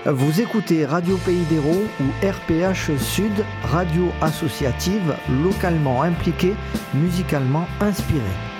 Vous écoutez Radio Pays d'Hérault ou RPH Sud, radio associative localement impliquée, musicalement inspirée.